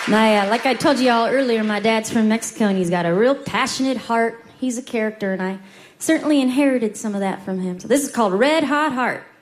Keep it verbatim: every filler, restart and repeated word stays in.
My, uh, like I told you all earlier, my dad's from Mexico, and he's got a real passionate heart. He's a character, and I certainly inherited some of that from him. So this is called Red Hot Heart.